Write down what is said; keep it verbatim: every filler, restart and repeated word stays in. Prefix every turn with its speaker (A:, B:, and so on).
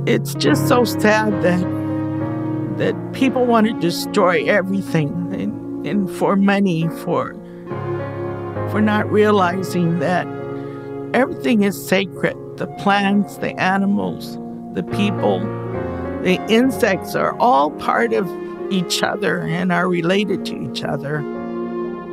A: It's just so sad that that people want to destroy everything and, and for money, for for not realizing that everything is sacred. The plants, the animals, the people, the insects are all part of each other and are related to each other.